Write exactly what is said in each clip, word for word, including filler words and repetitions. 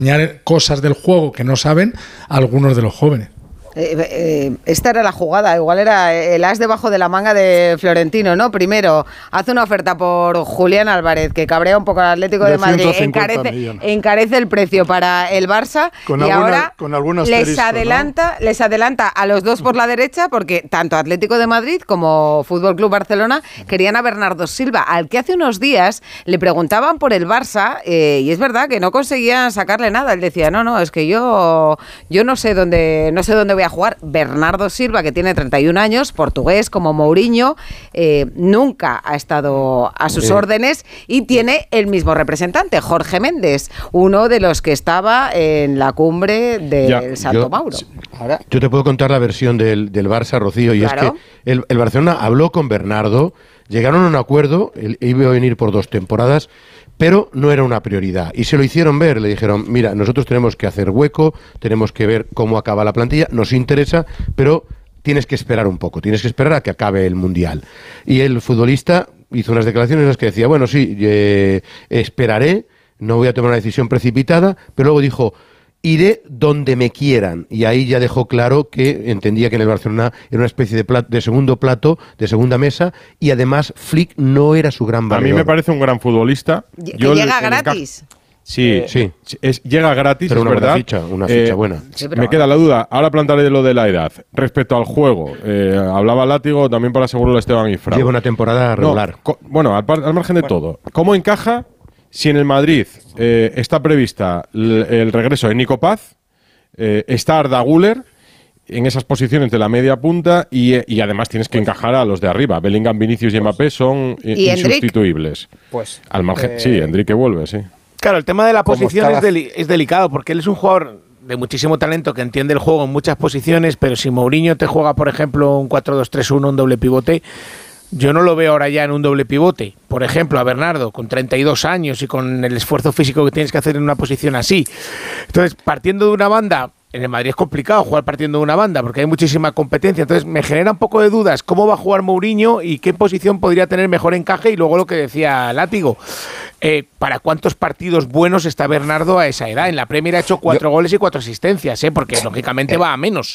enseñar cosas del juego que no saben a algunos de los jóvenes. Eh, eh, esta era la jugada, igual era el as debajo de la manga de Florentino, ¿no? Primero, hace una oferta por Julián Álvarez, que cabrea un poco al Atlético de, de Madrid, encarece, encarece el precio para el Barça con y alguna, ahora con algún les adelanta, ¿no? les adelanta a los dos por la derecha, porque tanto Atlético de Madrid como Fútbol Club Barcelona querían a Bernardo Silva, al que hace unos días le preguntaban por el Barça, eh, y es verdad que no conseguían sacarle nada. Él decía, no, no, es que yo, yo no sé dónde, no sé dónde voy a jugar. Bernardo Silva, que tiene treinta y un años, portugués como Mourinho, eh, nunca ha estado a sus eh. órdenes y tiene el mismo representante, Jorge Méndez, uno de los que estaba en la cumbre del ya, Salto yo, Mauro. Ahora, yo te puedo contar la versión del, del Barça, Rocío, y claro. es que el, el Barcelona habló con Bernardo, llegaron a un acuerdo, él iba a venir por dos temporadas, pero no era una prioridad. Y se lo hicieron ver, le dijeron, mira, nosotros tenemos que hacer hueco, tenemos que ver cómo acaba la plantilla, nos interesa, pero tienes que esperar un poco, tienes que esperar a que acabe el Mundial. Y el futbolista hizo unas declaraciones en las que decía, bueno, sí, eh, esperaré, no voy a tomar una decisión precipitada, pero luego dijo, iré donde me quieran, y ahí ya dejó claro que entendía que en el Barcelona era una especie de, plato, de segundo plato, de segunda mesa, y además Flick no era su gran valedor. A mí me parece un gran futbolista. Que Yo llega le, gratis. Sí, eh, sí. Es, llega gratis, pero es una verdad. Buena ficha, una ficha eh, buena. Sí, me queda la duda. Ahora plantearé lo de la edad. Respecto al juego, eh, hablaba Látigo, también para asegurarlo Esteban y Fran. Lleva una temporada regular. No, co- bueno, al, par, al margen de bueno. todo. ¿Cómo encaja si en el Madrid eh, está prevista el, el regreso de Nico Paz? Eh, está Arda Güler en esas posiciones de la media punta y, y además tienes que encajar a los de arriba. Bellingham, Vinicius y Mbappé son ¿Y insustituibles. Pues, Al margen, eh, sí, Enrique vuelve, sí. Claro, el tema de la posición estaba... es, deli- es delicado porque él es un jugador de muchísimo talento que entiende el juego en muchas posiciones, pero si Mourinho te juega, por ejemplo, un cuatro dos tres uno, un doble pivote, yo no lo veo ahora ya en un doble pivote. Por ejemplo, a Bernardo, con treinta y dos años y con el esfuerzo físico que tienes que hacer en una posición así. Entonces, partiendo de una banda, en el Madrid es complicado jugar partiendo de una banda porque hay muchísima competencia. Entonces, me genera un poco de dudas cómo va a jugar Mourinho y qué posición podría tener mejor encaje. Y luego lo que decía Látigo, eh, ¿para cuántos partidos buenos está Bernardo a esa edad? En la Premier ha hecho cuatro yo, goles y cuatro asistencias, ¿eh? Porque lógicamente eh, va a menos.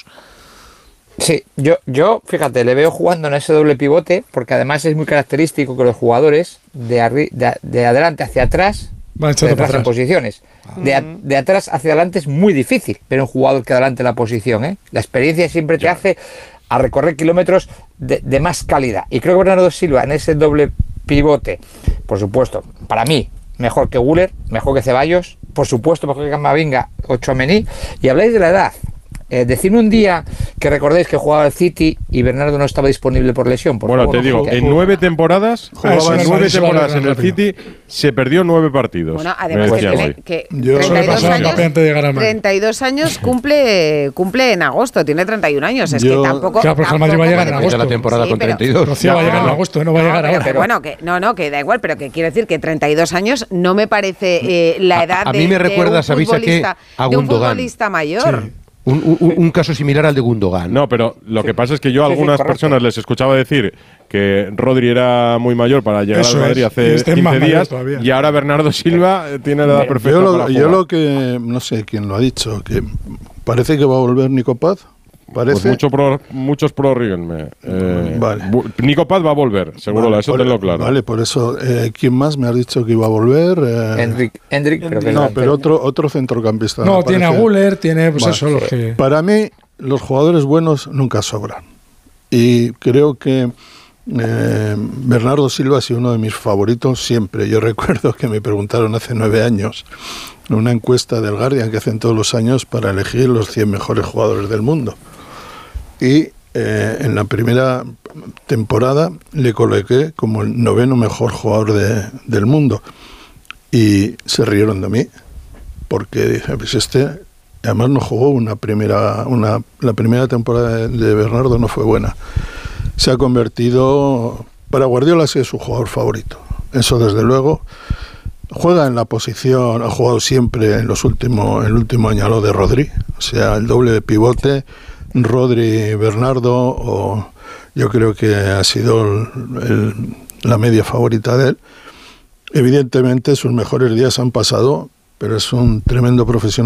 Sí, yo, yo, fíjate, le veo jugando en ese doble pivote, porque además es muy característico que los jugadores de, arri- de, de adelante hacia atrás, va de atrás en posiciones, de, a, de atrás hacia adelante es muy difícil ver un jugador que adelante la posición, ¿eh? La experiencia siempre te hace a recorrer kilómetros de, de más calidad. Y creo que Bernardo Silva en ese doble pivote, por supuesto, para mí, mejor que Güler, mejor que Ceballos, por supuesto, mejor que Camavinga o Tchouaméni. Y habláis de la edad. Eh, decidme un día que recordéis que jugaba el City y Bernardo no estaba disponible por lesión. Por bueno, favor, te digo, que... en nueve temporadas, jugaba en nueve temporadas en el City, se perdió nueve partidos. Bueno, además que, tiene, que Yo treinta y dos años, de treinta y dos años cumple, cumple en agosto, tiene treinta y un años. Es Yo, que tampoco. Claro, pero el Madrid va a llegar en agosto. La temporada sí, con pero, treinta y dos. Rocío no, va a llegar en agosto, no va a llegar no, ahora. Pero, pero bueno, que no, no, que da igual, pero que quiero decir que treinta y dos años no me parece eh, la edad a, a de, mí me de recuerda, un ¿sabéis a qué? A de un Gundogan. futbolista mayor. Sí. Un, un, un caso similar al de Gundogan. No, pero lo que pasa es que yo a Sí, sí, algunas correcto. personas les escuchaba decir que Rodri era muy mayor para llegar Eso al Madrid es, hace este es más quince mayor días todavía. y ahora Bernardo Silva tiene la edad perfecta Yo lo, para yo jugar. lo que, no sé quién lo ha dicho, que parece que va a volver Nico Paz. Parece. Pues mucho pro, muchos prorríguenme. Eh, Vale. Nico Paz va a volver, seguro, Vale, eso por, tenlo claro. Vale, por eso, eh, ¿quién más me has dicho que iba a volver? Eh, Endrick, Endrick, creo que no, es pero otro, otro centrocampista. No, me tiene a parece. Güler, tiene pues Vale. eso, los que... Para mí, los jugadores buenos nunca sobran. Y creo que eh, Bernardo Silva ha sido uno de mis favoritos siempre. Yo recuerdo que me preguntaron hace nueve años en una encuesta del Guardian que hacen todos los años para elegir los cien mejores jugadores del mundo. Y eh, en la primera temporada le coloqué como el noveno mejor jugador de, del mundo. Y se rieron de mí, porque dije, pues este, además no jugó una primera, una, la primera temporada de Bernardo no fue buena. Se ha convertido, para Guardiola ha sido su jugador favorito. Eso desde luego. Juega en la posición, ha jugado siempre en los últimos, el último año lo de Rodri, o sea, el doble de pivote, Rodri, Bernardo, o yo creo que ha sido el, el, la media favorita de él. Evidentemente sus mejores días han pasado pero es un tremendo profesional.